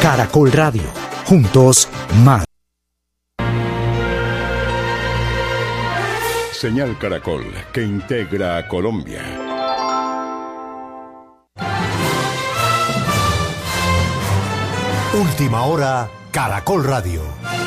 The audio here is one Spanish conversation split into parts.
Caracol Radio. Juntos más. Señal Caracol, que integra a Colombia. Última hora, Caracol Radio.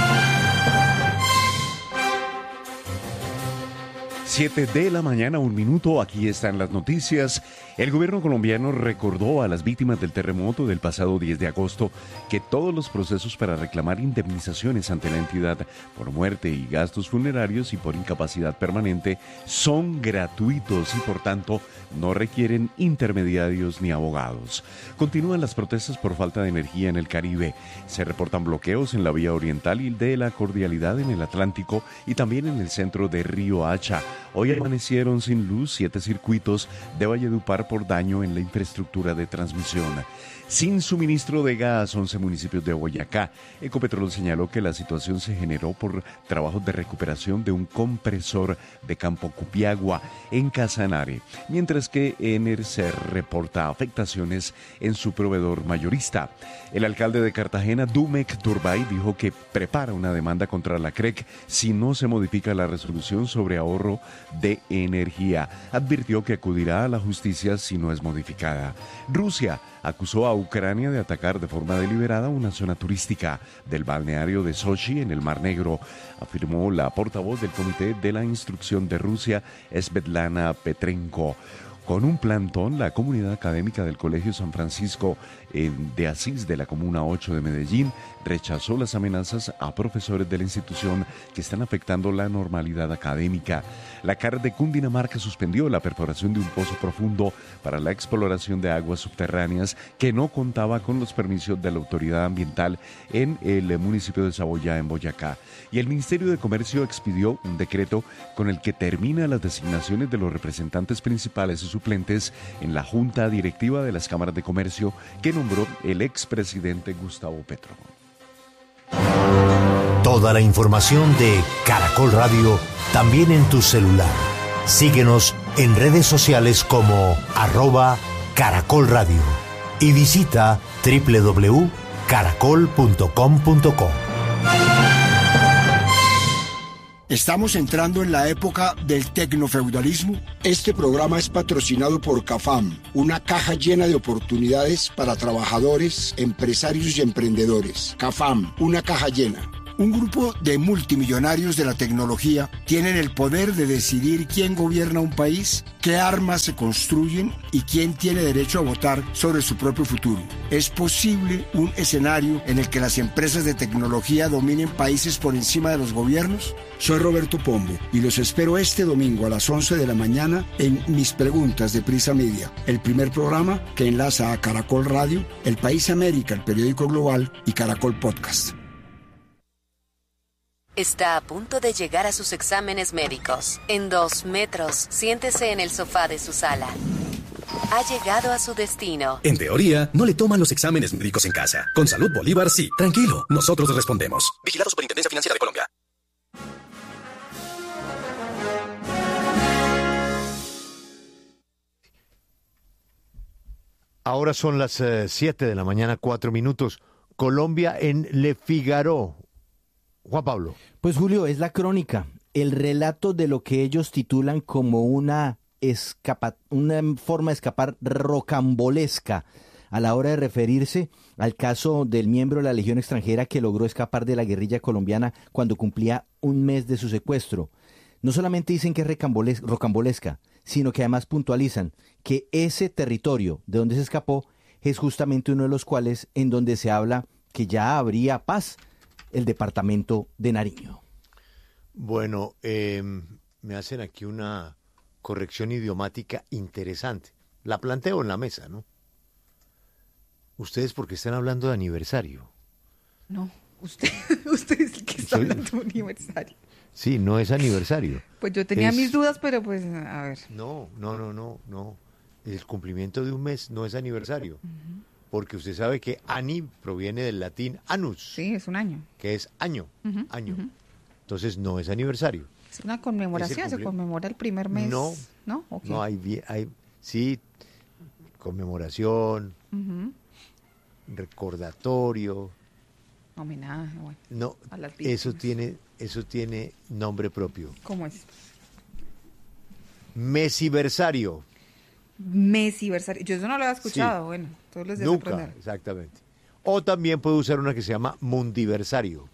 7 de la mañana, 1 minuto, aquí están las noticias. El gobierno colombiano recordó a las víctimas del terremoto del pasado 10 de agosto que todos los procesos para reclamar indemnizaciones ante la entidad por muerte y gastos funerarios y por incapacidad permanente son gratuitos y por tanto no requieren intermediarios ni abogados. Continúan las protestas por falta de energía en el Caribe. Se reportan bloqueos en la vía oriental y de la Cordialidad en el Atlántico y también en el centro de Río Hacha. Hoy amanecieron sin luz 7 circuitos de Valledupar por daño en la infraestructura de transmisión. Sin suministro de gas, 11 municipios de Boyacá. Ecopetrol señaló que la situación se generó por trabajos de recuperación de un compresor de Campo Cupiagua en Casanare, mientras que Enercer reporta afectaciones en su proveedor mayorista. El alcalde de Cartagena, Dumek Turbay, dijo que prepara una demanda contra la CREC si no se modifica la resolución sobre ahorro de energía. Advirtió que acudirá a la justicia si no es modificada. Rusia acusó a Ucrania de atacar de forma deliberada una zona turística del balneario de Sochi en el Mar Negro, afirmó la portavoz del Comité de la Instrucción de Rusia, Svetlana Petrenko. Con un plantón, la comunidad académica del Colegio San Francisco de Asís de la Comuna 8 de Medellín rechazó las amenazas a profesores de la institución que están afectando la normalidad académica. La CAR de Cundinamarca suspendió la perforación de un pozo profundo para la exploración de aguas subterráneas que no contaba con los permisos de la autoridad ambiental en el municipio de Saboya, en Boyacá. Y el Ministerio de Comercio expidió un decreto con el que termina las designaciones de los representantes principales y suplentes en la Junta Directiva de las Cámaras de Comercio que nombró el expresidente Gustavo Petro. Toda la información de Caracol Radio también en tu celular. Síguenos en redes sociales como @Caracol Radio y visita www.caracol.com.co. Estamos entrando en la época del tecnofeudalismo. Este programa es patrocinado por CAFAM, una caja llena de oportunidades para trabajadores, empresarios y emprendedores. CAFAM, una caja llena. Un grupo de multimillonarios de la tecnología tienen el poder de decidir quién gobierna un país, qué armas se construyen y quién tiene derecho a votar sobre su propio futuro. ¿Es posible un escenario en el que las empresas de tecnología dominen países por encima de los gobiernos? Soy Roberto Pombo y los espero este domingo a las 11 de la mañana en Mis Preguntas de Prisa Media, el primer programa que enlaza a Caracol Radio, El País América, el periódico global y Caracol Podcast. Está a punto de llegar a sus exámenes médicos. En 2 metros, siéntese en el sofá de su sala. Ha llegado a su destino. En teoría, no le toman los exámenes médicos en casa. Con Salud Bolívar, sí. Tranquilo, nosotros respondemos. Vigilado Superintendencia Financiera de Colombia. Ahora son las 7 de la mañana, 4 minutos. Colombia en Le Figaro. Juan Pablo. Pues Julio, es la crónica, el relato de lo que ellos titulan como una forma de escapar rocambolesca a la hora de referirse al caso del miembro de la Legión extranjera que logró escapar de la guerrilla colombiana cuando cumplía un mes de su secuestro. No solamente dicen que es rocambolesca, sino que además puntualizan que ese territorio de donde se escapó es justamente uno de los cuales en donde se habla que ya habría paz, el departamento de Nariño. Bueno, me hacen aquí una corrección idiomática interesante. La planteo en la mesa, ¿no? Ustedes porque están hablando de aniversario. No, usted es el que está hablando de aniversario. Sí, no es aniversario. Pues yo tenía mis dudas, pero pues, a ver. No. El cumplimiento de un mes no es aniversario. Uh-huh. Porque usted sabe que ani proviene del latín annus. Sí, es un año. Que es año, año. Uh-huh. Entonces no es aniversario. Es una conmemoración, se conmemora el primer mes. No, okay. No, hay sí, conmemoración, recordatorio. Homenaje, bueno, No, a las víctimas. eso tiene nombre propio. ¿Cómo es? Mesiversario. Mesiversario. Yo eso no lo había escuchado. Sí. Bueno, todos los días Nunca, aprender. exactamente. O también puede usar una que se llama mundiversario.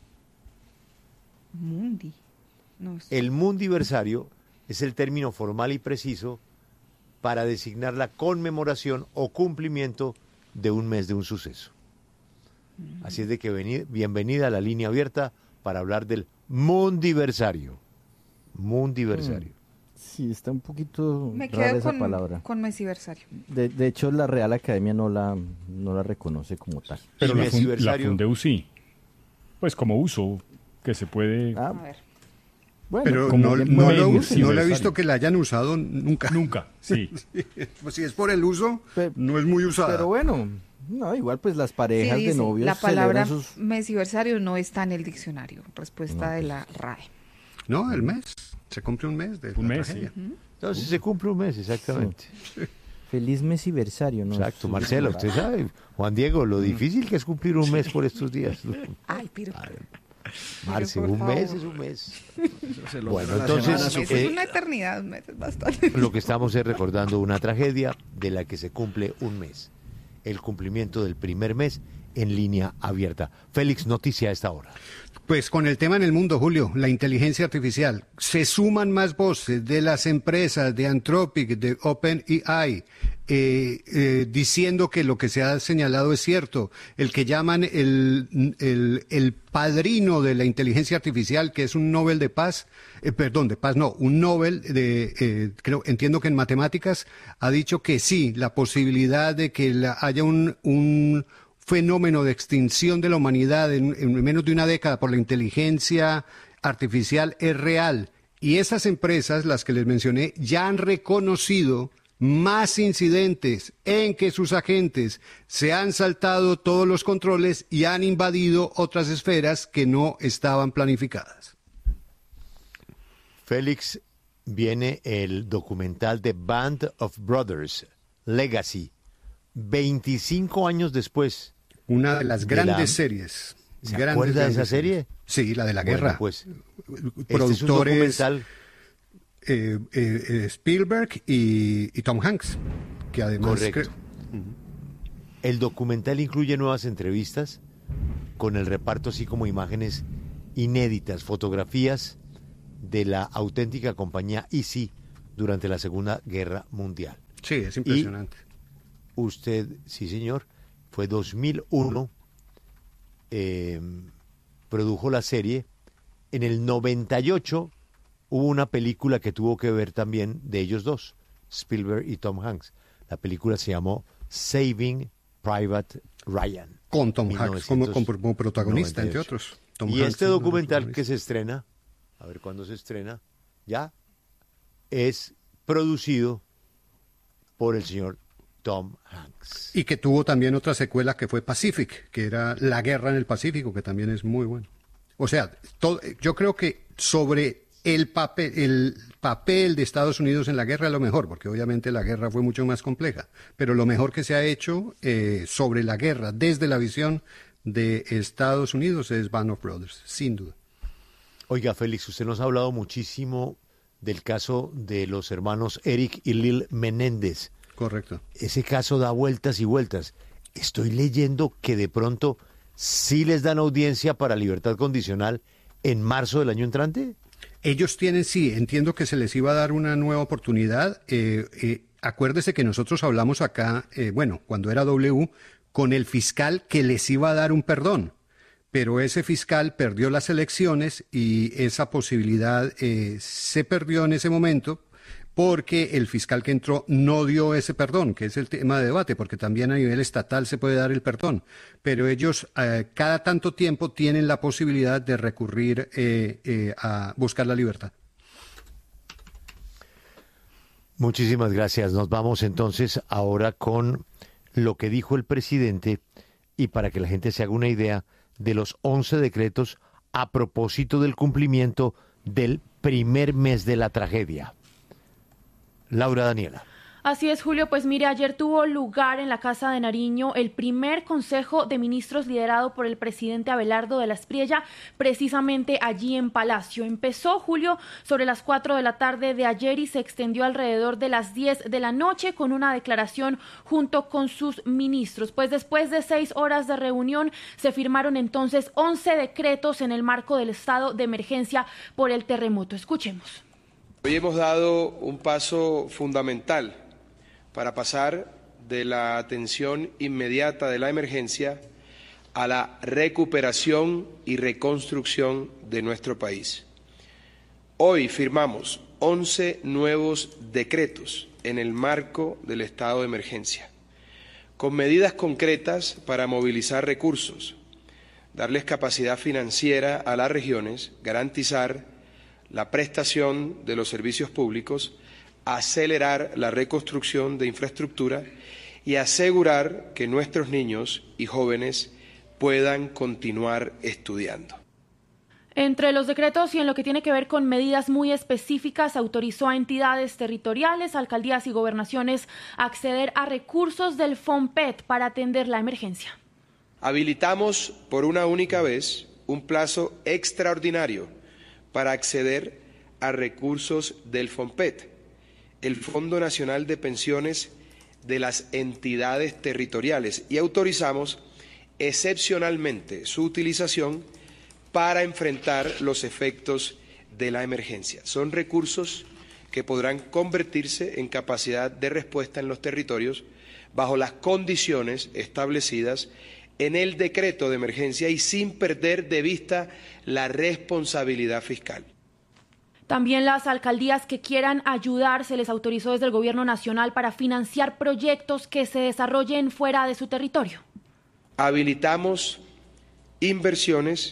Mundi. No sé. El mundiversario es el término formal y preciso para designar la conmemoración o cumplimiento de un mes de un suceso. Así es de que bienvenida a la línea abierta para hablar del mundiversario. Mundiversario. Sí, está un poquito Me rara quedo esa palabra. con mesiversario. De hecho, la Real Academia no la reconoce como tal. Pero ¿Y la mesiversario? Fundeu sí. Pues como uso que se puede... A ver. Bueno, Pero como no lo he mesiversario. visto que la hayan usado nunca. Nunca, sí. Pues si es por el uso, Pe- no es muy usada. Pero bueno, no, igual pues las parejas Sí, de dice, novios la palabra celebran sus... mesiversario no está en el diccionario. Respuesta de la RAE. No, el mes. Se cumple un mes de Un la mes, tragedia. Entonces se cumple un mes, exactamente. Feliz mesiversario, ¿no? Exacto, Sí, Marcelo, usted sabe, Juan Diego, lo difícil que es cumplir un mes por estos días. Ay, pero... Marce, por un favor. mes es un mes. Se Bueno, logra la semana entonces, Eso es una eternidad, un mes es bastante. lo que estamos es recordando una tragedia de la que se cumple un mes. El cumplimiento del primer mes en línea abierta. Félix, noticia a esta hora. Pues con el tema en el mundo, Julio, la inteligencia artificial. Se suman más voces de las empresas, de Anthropic, de OpenAI, diciendo que lo que se ha señalado es cierto. El que llaman el padrino de la inteligencia artificial, que es un Nobel de Paz, un Nobel entiendo que en matemáticas, ha dicho que sí, la posibilidad de que haya un fenómeno de extinción de la humanidad en menos de una década por la inteligencia artificial es real. Y esas empresas, las que les mencioné, ya han reconocido más incidentes en que sus agentes se han saltado todos los controles y han invadido otras esferas que no estaban planificadas. Félix, viene el documental de Band of Brothers, Legacy, 25 años después. Una de las grandes series. ¿Se acuerda de esa serie? Sí, la de la Bueno, guerra. pues, Productores este es un documental. Spielberg y Tom Hanks, que además... Correcto. El documental incluye nuevas entrevistas con el reparto, así como imágenes inéditas, fotografías de la auténtica compañía Easy durante la Segunda Guerra Mundial. Sí, es impresionante. Y usted, sí señor, fue 2001, produjo la serie. En el 98 hubo una película que tuvo que ver también de ellos dos, Spielberg y Tom Hanks. La película se llamó Saving Private Ryan. Con Tom Hanks como protagonista, 98. entre otros. Tom Y Hanks este es uno de los documental que protagonistas. se estrena, a ver cuándo se estrena, ya, es producido por el señor Tom Hanks. Y que tuvo también otra secuela que fue Pacific, que era La Guerra en el Pacífico, que también es muy bueno. O sea, yo creo que sobre el papel de Estados Unidos en la guerra es lo mejor, porque obviamente la guerra fue mucho más compleja, pero lo mejor que se ha hecho sobre la guerra desde la visión de Estados Unidos es Band of Brothers, sin duda. Oiga, Félix, usted nos ha hablado muchísimo del caso de los hermanos Eric y Lil Menéndez. Correcto. Ese caso da vueltas y vueltas. Estoy leyendo que de pronto sí les dan audiencia para libertad condicional en marzo del año entrante. Ellos tienen, sí, entiendo que se les iba a dar una nueva oportunidad. Acuérdese que nosotros hablamos acá, cuando era W, con el fiscal que les iba a dar un perdón. Pero ese fiscal perdió las elecciones y esa posibilidad se perdió en ese momento porque el fiscal que entró no dio ese perdón, que es el tema de debate, porque también a nivel estatal se puede dar el perdón. Pero ellos cada tanto tiempo tienen la posibilidad de recurrir a buscar la libertad. Muchísimas gracias. Nos vamos entonces ahora con lo que dijo el presidente y para que la gente se haga una idea de los 11 decretos a propósito del cumplimiento del primer mes de la tragedia. Laura Daniela. Así es, Julio. Pues mire, ayer tuvo lugar en la Casa de Nariño el primer Consejo de Ministros liderado por el presidente Abelardo de la Espriella, precisamente allí en Palacio. Empezó, Julio, sobre las 4 de la tarde de ayer y se extendió alrededor de las 10 de la noche con una declaración junto con sus ministros. Pues después de 6 horas de reunión se firmaron entonces 11 decretos en el marco del estado de emergencia por el terremoto. Escuchemos. Hoy hemos dado un paso fundamental para pasar de la atención inmediata de la emergencia a la recuperación y reconstrucción de nuestro país. Hoy firmamos 11 nuevos decretos en el marco del estado de emergencia, con medidas concretas para movilizar recursos, darles capacidad financiera a las regiones, garantizar la prestación de los servicios públicos, acelerar la reconstrucción de infraestructura y asegurar que nuestros niños y jóvenes puedan continuar estudiando. Entre los decretos y en lo que tiene que ver con medidas muy específicas, autorizó a entidades territoriales, alcaldías y gobernaciones a acceder a recursos del FOMPET para atender la emergencia. Habilitamos por una única vez un plazo extraordinario para acceder a recursos del FOMPET, el Fondo Nacional de Pensiones de las entidades territoriales, y autorizamos excepcionalmente su utilización para enfrentar los efectos de la emergencia. Son recursos que podrán convertirse en capacidad de respuesta en los territorios bajo las condiciones establecidas en el decreto de emergencia y sin perder de vista la responsabilidad fiscal. También las alcaldías que quieran ayudar se les autorizó desde el Gobierno Nacional para financiar proyectos que se desarrollen fuera de su territorio. Habilitamos inversiones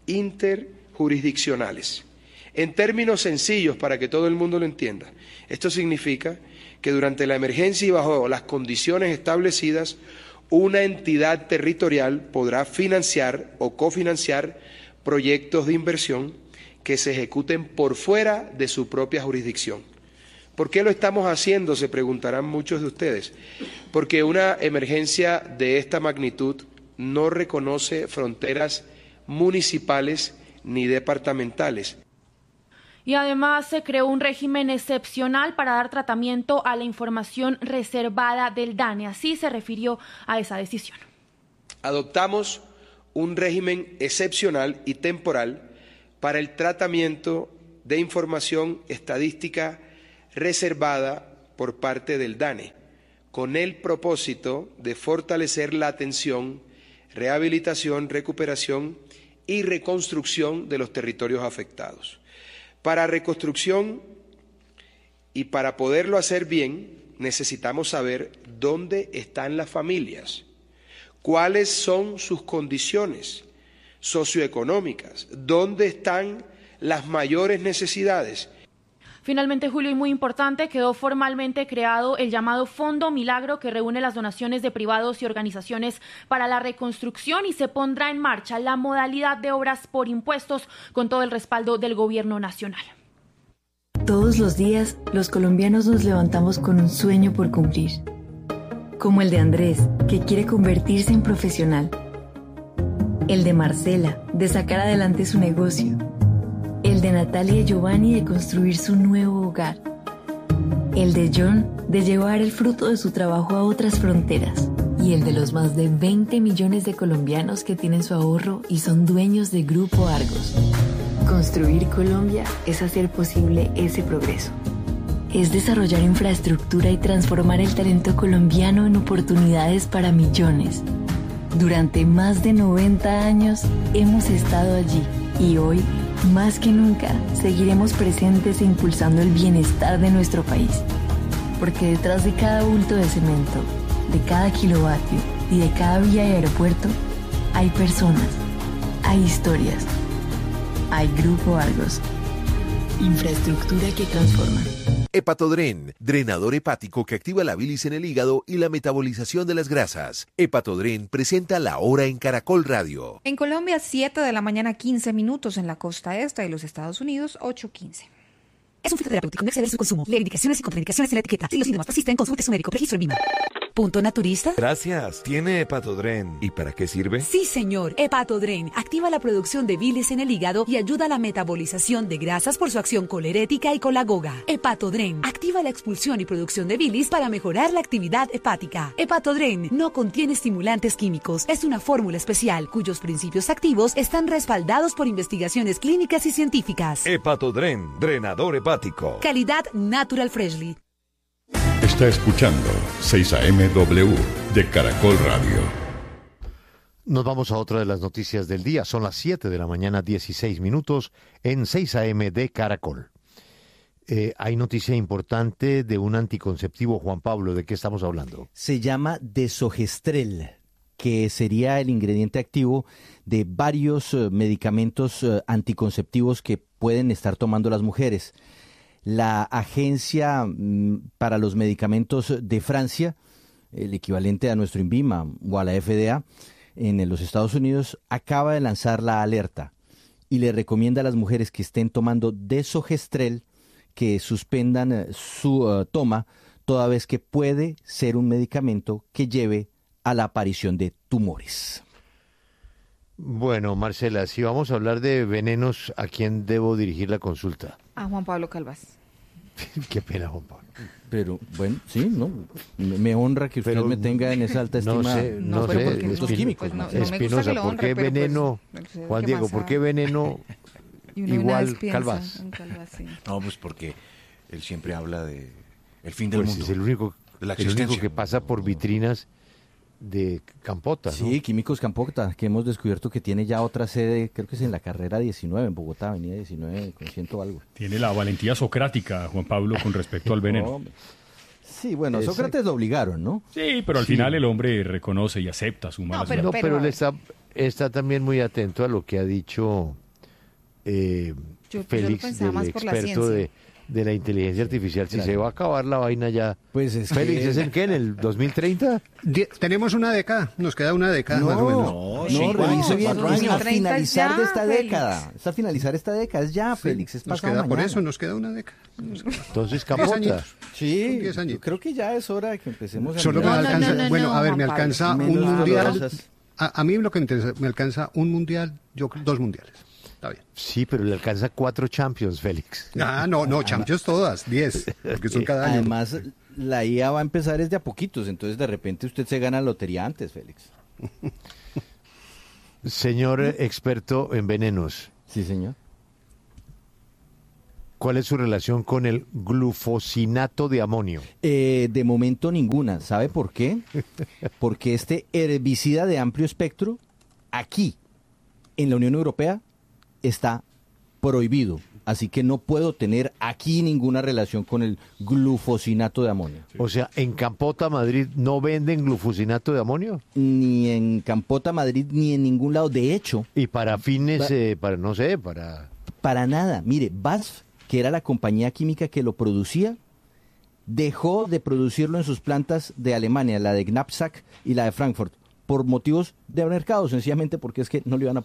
interjurisdiccionales. En términos sencillos, para que todo el mundo lo entienda, esto significa que durante la emergencia y bajo las condiciones establecidas, una entidad territorial podrá financiar o cofinanciar proyectos de inversión que se ejecuten por fuera de su propia jurisdicción. ¿Por qué lo estamos haciendo?, se preguntarán muchos de ustedes. Porque una emergencia de esta magnitud no reconoce fronteras municipales ni departamentales. Y además se creó un régimen excepcional para dar tratamiento a la información reservada del DANE. Así se refirió a esa decisión. Adoptamos un régimen excepcional y temporal para el tratamiento de información estadística reservada por parte del DANE, con el propósito de fortalecer la atención, rehabilitación, recuperación y reconstrucción de los territorios afectados. Para reconstrucción y para poderlo hacer bien, necesitamos saber dónde están las familias, cuáles son sus condiciones socioeconómicas, dónde están las mayores necesidades. Finalmente, Julio, y muy importante, quedó formalmente creado el llamado Fondo Milagro, que reúne las donaciones de privados y organizaciones para la reconstrucción, y se pondrá en marcha la modalidad de obras por impuestos con todo el respaldo del Gobierno Nacional. Todos los días, los colombianos nos levantamos con un sueño por cumplir. Como el de Andrés, que quiere convertirse en profesional. El de Marcela, de sacar adelante su negocio. El de Natalia y Giovanni, de construir su nuevo hogar. El de John, de llevar el fruto de su trabajo a otras fronteras. Y el de los más de 20 millones de colombianos que tienen su ahorro y son dueños de Grupo Argos. Construir Colombia es hacer posible ese progreso. Es desarrollar infraestructura y transformar el talento colombiano en oportunidades para millones. Durante más de 90 años hemos estado allí y hoy, más que nunca, seguiremos presentes e impulsando el bienestar de nuestro país. Porque detrás de cada bulto de cemento, de cada kilovatio y de cada vía y aeropuerto, hay personas, hay historias, hay Grupo Argos. Infraestructura que transforma. Hepatodren, drenador hepático que activa la bilis en el hígado y la metabolización de las grasas. Hepatodren presenta La Hora en Caracol Radio. En Colombia, 7 de la mañana, 15 minutos. En la costa este de los Estados Unidos, 8:15. Es un fitoterapéutico, no exceder su consumo. Lee indicaciones y contraindicaciones en la etiqueta. Si los síntomas persisten, consulte a su médico. Registro en Vima. ¿Punto naturista? Gracias. ¿Tiene Hepatodren? ¿Y para qué sirve? Sí, señor. Hepatodren activa la producción de bilis en el hígado y ayuda a la metabolización de grasas por su acción colerética y colagoga. Hepatodren activa la expulsión y producción de bilis para mejorar la actividad hepática. Hepatodren no contiene estimulantes químicos. Es una fórmula especial cuyos principios activos están respaldados por investigaciones clínicas y científicas. Hepatodren, drenador hepático. Calidad Natural Freshly. Está escuchando 6am de Caracol Radio. Nos vamos a otra de las noticias del día. Son las 7 de la mañana, 16 minutos, en 6am de Caracol. Hay noticia importante de un anticonceptivo, Juan Pablo. ¿De qué estamos hablando? Se llama Desogestrel, que sería el ingrediente activo de varios medicamentos anticonceptivos que pueden estar tomando las mujeres. La Agencia para los Medicamentos de Francia, el equivalente a nuestro INVIMA o a la FDA en los Estados Unidos, acaba de lanzar la alerta y le recomienda a las mujeres que estén tomando Desogestrel que suspendan su toma, toda vez que puede ser un medicamento que lleve a la aparición de tumores. Bueno, Marcela, si vamos a hablar de venenos, ¿a quién debo dirigir la consulta? A Juan Pablo Calvás. Qué pena, Juan Pablo. Pero, bueno, sí, ¿no? Me honra que usted me tenga en esa alta estima. No sé, los químicos. Pues no Espinosa, ¿por qué veneno? Juan Diego, ¿por qué veneno igual Calvás? No, pues porque él siempre habla de el fin del mundo. Es el único que pasa por vitrinas de Campota, ¿no? Sí, Químicos Campota, que hemos descubierto que tiene ya otra sede, creo que es en la carrera 19 en Bogotá, avenida 19 con 100 algo. Tiene la valentía socrática, Juan Pablo, con respecto al veneno. Sí, bueno, Sócrates lo obligaron, ¿no? Sí, pero al final el hombre reconoce y acepta su mala suerte. Pero él está también muy atento a lo que ha dicho Félix, del experto de la inteligencia artificial. Si se va a acabar la vaina ya. Pues Félix, ¿es en qué? ¿En el 2030? Tenemos una década, nos queda una década más o menos. Revise bien, es a finalizar de esta década. Es a finalizar esta década, es ya, Félix, es pasado mañana. Por eso nos queda una década. Entonces, Campota. Sí, yo creo que ya es hora de que empecemos a... Solo me alcanza, bueno, a ver, me alcanza un mundial. A mí lo que me interesa, me alcanza un mundial, yo 2 mundiales. Está bien. Sí, pero le alcanza 4 Champions, Félix. No, Champions todas, 10, porque son cada año. Además, la IA va a empezar desde a poquitos, entonces de repente usted se gana la lotería antes, Félix. Señor experto en venenos. Sí, señor. ¿Cuál es su relación con el glufosinato de amonio? De momento ninguna. ¿Sabe por qué? Porque este herbicida de amplio espectro, aquí, en la Unión Europea, está prohibido. Así que no puedo tener aquí ninguna relación con el glufosinato de amonio. O sea, ¿en Campota, Madrid, no venden glufosinato de amonio? Ni en Campota, Madrid, ni en ningún lado. De hecho... ¿Y para fines, Para nada. Mire, BASF, que era la compañía química que lo producía, dejó de producirlo en sus plantas de Alemania, la de Knapsack y la de Frankfurt, por motivos de mercado, sencillamente porque es que no le iban a